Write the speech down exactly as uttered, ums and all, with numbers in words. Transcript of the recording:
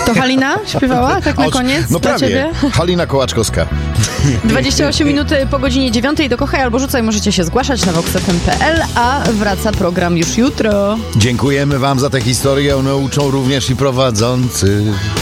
To Halina śpiewała tak na Oż- koniec No dla prawie. ciebie? Halina Kołaczkowska. dwadzieścia osiem minut po godzinie dziewiątej do Kochaj albo Rzucaj możecie się zgłaszać na vox f m kropka p l, a wraca program już jutro. Dziękujemy wam za tę historię, nauczą również i prowadzący.